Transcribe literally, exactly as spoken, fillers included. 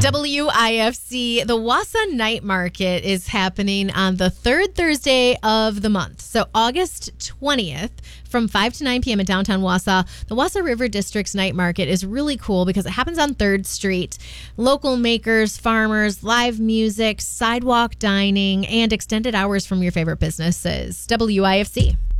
W I F C, the Wausau Night Market is happening on the third Thursday of the month. So August twentieth from five to nine p.m. in downtown Wausau. The Wausau River District's Night Market is really cool because it happens on third Street. Local makers, farmers, live music, sidewalk dining, and extended hours from your favorite businesses. W I F C.